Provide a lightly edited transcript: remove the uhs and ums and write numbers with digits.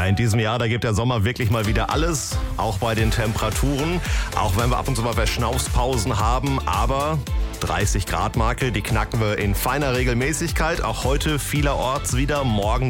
Ja, in diesem Jahr, da gibt der Sommer wirklich mal wieder alles, auch bei den Temperaturen. Auch wenn wir ab und zu mal Verschnaufspausen haben, aber 30 Grad Marke, die knacken wir in feiner Regelmäßigkeit. Auch heute vielerorts wieder. Morgen